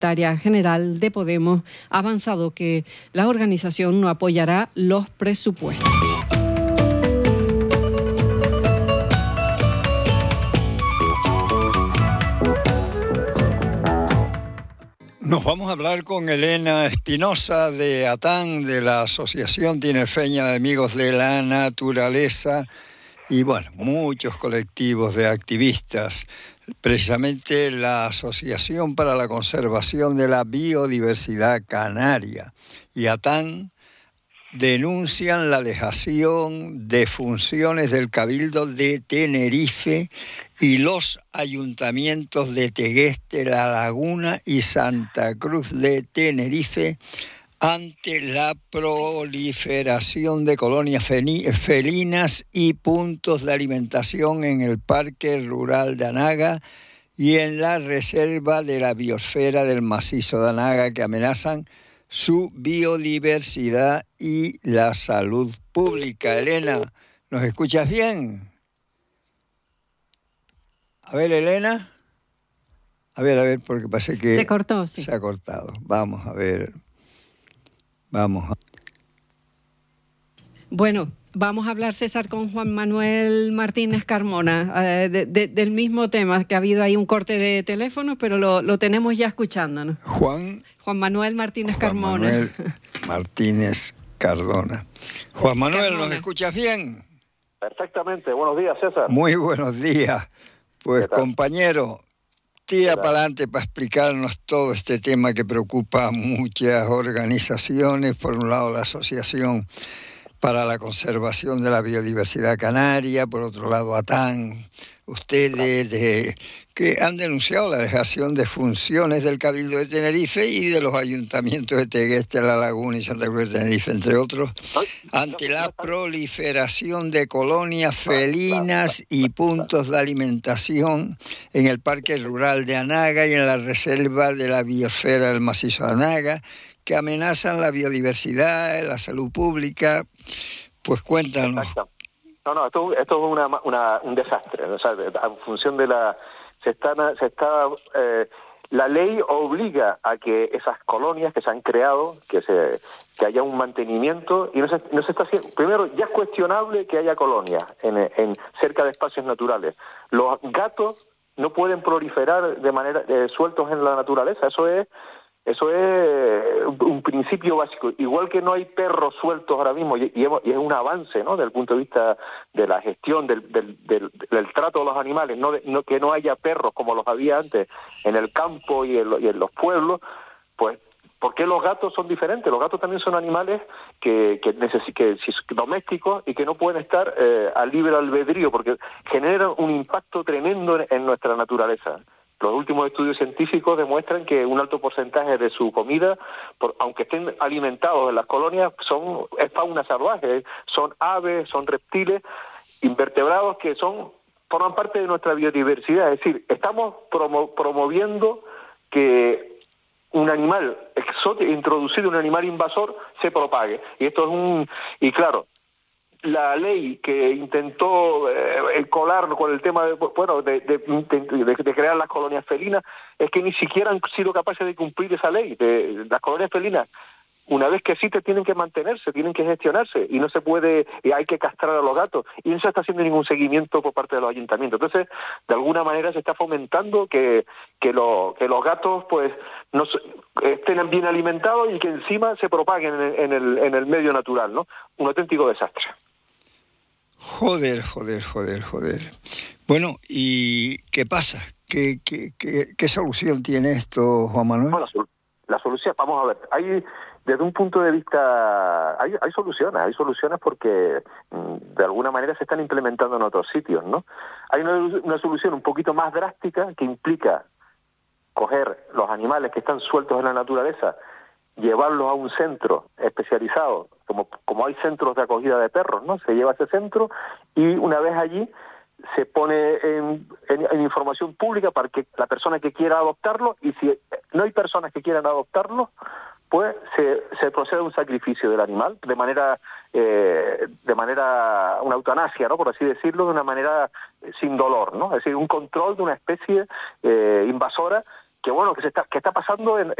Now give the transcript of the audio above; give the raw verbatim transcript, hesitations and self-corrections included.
secretaria general de Podemos, ha avanzado que la organización no apoyará los presupuestos. Nos vamos a hablar con Elena Espinosa de ATAN, de la Asociación Tinerfeña de Amigos de la Naturaleza, y bueno, muchos colectivos de activistas. Precisamente la Asociación para la Conservación de la Biodiversidad Canaria y ATAN denuncian la dejación de funciones del Cabildo de Tenerife y los ayuntamientos de Tegueste, La Laguna y Santa Cruz de Tenerife ante la proliferación de colonias felinas y puntos de alimentación en el Parque Rural de Anaga y en la Reserva de la Biosfera del Macizo de Anaga, que amenazan su biodiversidad y la salud pública. Elena, ¿nos escuchas bien? A ver, Elena. A ver, a ver, porque parece que... Se cortó, sí. Se ha cortado. Vamos a ver. Vamos a... Bueno, vamos a hablar, César, con Juan Manuel Martínez Carmona, eh, de, de, del mismo tema, que ha habido ahí un corte de teléfono, pero lo, lo tenemos ya escuchándonos. Juan... Juan Manuel Martínez Juan Carmona. Manuel Martínez Cardona. Juan Manuel, Carmona. ¿nos escuchas bien? Perfectamente. Buenos días, César. Muy buenos días. Pues, compañero, tira para adelante para explicarnos todo este tema que preocupa a muchas organizaciones. Por un lado, la Asociación para la Conservación de la Biodiversidad Canaria, por otro lado, ATAN. Ustedes de, que han denunciado la dejación de funciones del Cabildo de Tenerife y de los ayuntamientos de Tegueste, La Laguna y Santa Cruz de Tenerife, entre otros, ante la proliferación de colonias felinas y puntos de alimentación en el Parque Rural de Anaga y en la Reserva de la Biosfera del Macizo de Anaga, que amenazan la biodiversidad, la salud pública. Pues cuéntanos. Exacto. No, no, esto, esto es una, una, un desastre. O sea, en función de la... Se está, se está eh, la ley obliga a que esas colonias que se han creado, que se que haya un mantenimiento, y no se, no se está haciendo... Primero, ya es cuestionable que haya colonias en, en cerca de espacios naturales. Los gatos no pueden proliferar de manera eh, sueltos en la naturaleza. Eso es... Eso es un principio básico. Igual que no hay perros sueltos ahora mismo, y, y, hemos, y es un avance, ¿no?, desde el punto de vista de la gestión, del, del, del, del trato de los animales, no, de, no que no haya perros como los había antes en el campo y en, lo, y en los pueblos. Pues, ¿por qué los gatos son diferentes? Los gatos también son animales que, que, necesi- que, que domésticos y que no pueden estar eh, al libre albedrío, porque generan un impacto tremendo en, en nuestra naturaleza. Los últimos estudios científicos demuestran que un alto porcentaje de su comida, por, aunque estén alimentados en las colonias, son es fauna salvaje, son aves, son reptiles, invertebrados que son forman parte de nuestra biodiversidad. Es decir, estamos promo, promoviendo que un animal exótico, introducido un animal invasor, se propague. Y esto es un... Y claro, la ley que intentó eh, colar con el tema de, bueno, de, de, de, de crear las colonias felinas, es que ni siquiera han sido capaces de cumplir esa ley. De, de las colonias felinas, una vez que existen, tienen que mantenerse, tienen que gestionarse, y no se puede, y hay que castrar a los gatos, y no se está haciendo ningún seguimiento por parte de los ayuntamientos. Entonces, de alguna manera se está fomentando que, que, lo, que los gatos pues no estén bien alimentados y que encima se propaguen en, en, el, en el medio natural, ¿no? Un auténtico desastre. Joder, joder, joder, joder. Bueno, ¿y qué pasa? ¿Qué, qué, qué, qué solución tiene esto, Juan Manuel? Bueno, la solución, vamos a ver, hay desde un punto de vista, hay, hay soluciones, hay soluciones porque de alguna manera se están implementando en otros sitios, ¿no? Hay una, una solución un poquito más drástica que implica coger los animales que están sueltos en la naturaleza, llevarlos a un centro especializado, como, como hay centros de acogida de perros, ¿no? Se lleva a ese centro y una vez allí se pone en, en, en información pública para que la persona que quiera adoptarlo, y si no hay personas que quieran adoptarlo, pues se, se procede a un sacrificio del animal de manera, eh, de manera, una eutanasia, ¿no?, por así decirlo, de una manera sin dolor, ¿no? Es decir, un control de una especie eh, invasora que bueno, que se está, que está pasando en,